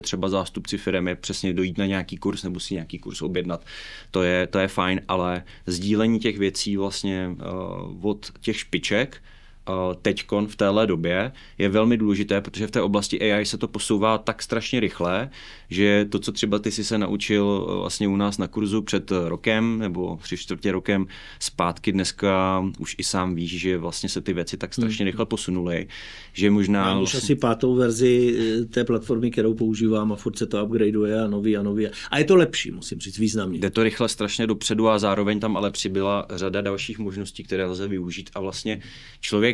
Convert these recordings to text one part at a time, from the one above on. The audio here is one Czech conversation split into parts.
třeba zástupci firmy přesně dojít na nějaký kurz nebo si nějaký kurz objednat. To je fajn, ale sdílení těch věcí vlastně od těch špiček teďkon v téhle době je velmi důležité, protože v té oblasti AI se to posouvá tak strašně rychle, že to, co třeba ty jsi se naučil vlastně u nás na kurzu před rokem nebo 3/4 rokem zpátky, dneska už i sám víš, že vlastně se ty věci tak strašně rychle posunuly, že možná... Mám už asi 5. verzi té platformy, kterou používám a furt se to upgradeuje a nový. A je to lepší, musím říct, významně. Jde to rychle strašně dopředu a zároveň tam ale přibyla řada dalších možností, které lze využít a vlastně člověk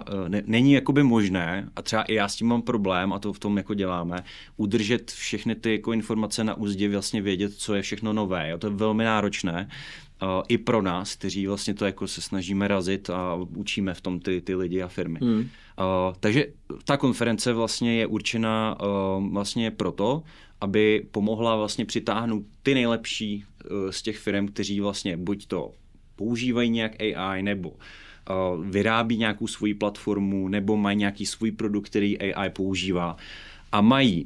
není jakoby možné, a třeba i já s tím mám problém, a to v tom jako děláme, udržet všechny ty jako informace na úzdě, vlastně vědět, co je všechno nové. To je velmi náročné. I pro nás, kteří vlastně to jako se snažíme razit a učíme v tom ty lidi a firmy. Takže ta konference vlastně je určena vlastně proto, aby pomohla vlastně přitáhnout ty nejlepší z těch firm, kteří vlastně buď to používají nějak AI, nebo vyrábí nějakou svoji platformu, nebo mají nějaký svůj produkt, který AI používá. A mají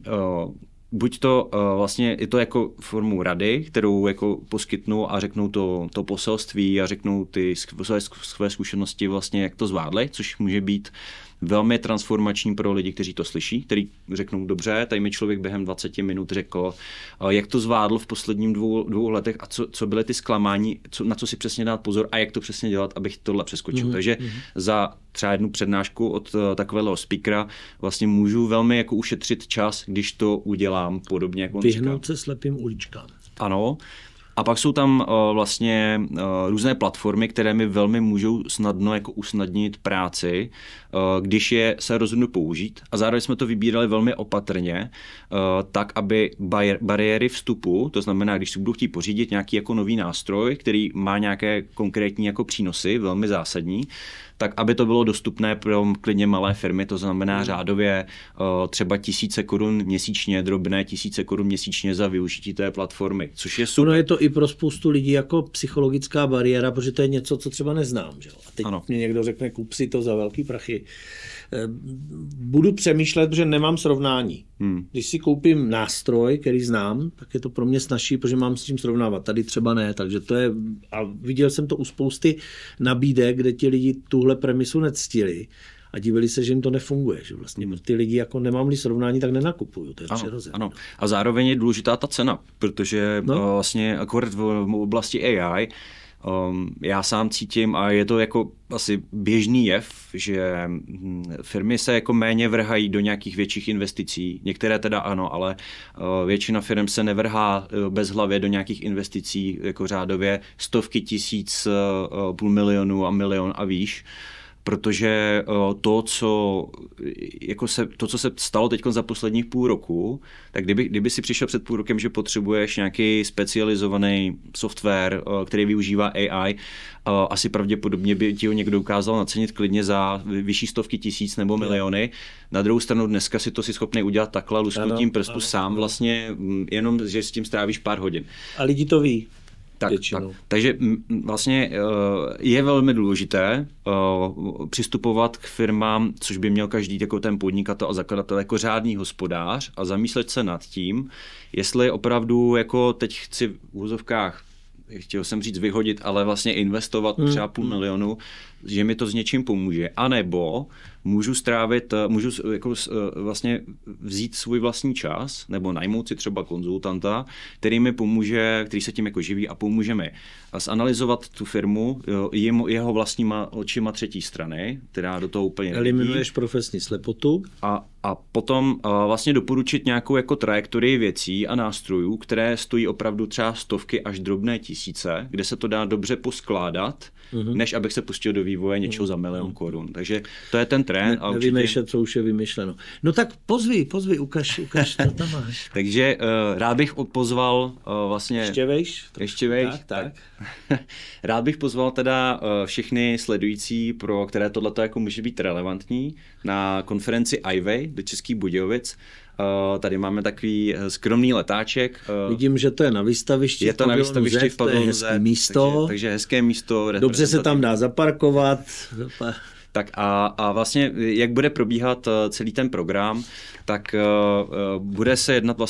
buď to vlastně je to jako formu rady, kterou jako poskytnou a řeknou to poselství a řeknou ty své zkušenosti vlastně, jak to zvládli, což může být velmi transformační pro lidi, kteří to slyší, kteří řeknou, dobře, tady mi člověk během 20 minut řekl, jak to zvládl v posledním dvou letech a co byly ty zklamání, na co si přesně dát pozor a jak to přesně dělat, abych tohle přeskočil. Takže za třeba jednu přednášku od takového speakera vlastně můžu velmi jako ušetřit čas, když to udělám podobně jako on říká. Vyhnout se slepým uličkám. Ano. A pak jsou tam vlastně různé platformy, které mi velmi můžou snadno jako usnadnit práci, když se rozhodnu použít. A zároveň jsme to vybírali velmi opatrně, tak aby bariéry vstupu, to znamená, když si budu chtít pořídit nějaký jako nový nástroj, který má nějaké konkrétní jako přínosy, velmi zásadní, tak aby to bylo dostupné pro klidně malé firmy, to znamená řádově třeba 1000 korun měsíčně, drobné 1000 korun měsíčně za využití té platformy, což je super. Ono je to i pro spoustu lidí jako psychologická bariéra, protože to je něco, co třeba neznám. Že? A teď mě někdo řekne, kup si to za velký prachy. Budu přemýšlet, protože nemám srovnání. Když si koupím nástroj, který znám, tak je to pro mě snazší, protože mám s čím srovnávat. Tady třeba ne, takže to je, a viděl jsem to u spousty nabídek, kde ti lidi tuhle premisu nectili a divili se, že jim to nefunguje. Že vlastně ty lidi, jako nemám-li srovnání, tak nenakupuju. To je přirozené. Ano. A zároveň je důležitá ta cena, protože vlastně akorát v oblasti AI já sám cítím, a je to jako asi běžný jev, že firmy se jako méně vrhají do nějakých větších investicí. Některé teda ano, ale většina firm se nevrhá bezhlavě do nějakých investicí, jako řádově stovky tisíc, $500 000 a 1 000 000 a výš. Protože to, co se stalo teď za posledních půl roku, tak kdyby si přišel před půl rokem, že potřebuješ nějaký specializovaný software, který využívá AI, asi pravděpodobně by ti ho někdo ukázal nacenit klidně za vyšší stovky tisíc nebo miliony. Na druhou stranu dneska si to si schopný udělat takhle lusknutím prstu sám vlastně, jenom, že s tím strávíš pár hodin. A lidi to ví. Tak. Takže vlastně je velmi důležité přistupovat k firmám, což by měl každý jako ten podnikatel a zakladatel jako řádný hospodář a zamýšlet se nad tím, jestli opravdu jako teď chci v úvozovkách, chtěl jsem říct vyhodit, ale vlastně investovat třeba $500 000, že mi to s něčím pomůže. A nebo můžu jako vlastně vzít svůj vlastní čas, nebo najmout si třeba konzultanta, který mi pomůže, který se tím jako živí a pomůže mi zanalyzovat tu firmu jeho vlastníma očima třetí strany, která do toho úplně eliminuješ profesní slepotu. A potom vlastně doporučit nějakou jako trajektorii věcí a nástrojů, které stojí opravdu třeba stovky až drobné tisíce, kde se to dá dobře poskládat, než abych se pustil do vývoje něčeho za 1 000 000 korun. Takže to je ten trend. Nevymýšlet, co už je vymyšleno. No tak pozvi, ukaž, co tam máš. Takže rád bych pozval vlastně... Ještě vejš. Tak. Rád bych pozval teda všechny sledující, pro které tohleto jako může být relevantní, na konferenci iWay do Českých Budějovic. Tady máme takový skromný letáček. Vidím, že to je na výstavišti. Je to na výstavišti v pavilonu Z. Místo. Takže hezké místo. Dobře se tam dá zaparkovat. Tak a vlastně, jak bude probíhat celý ten program, tak bude se jednat vlastně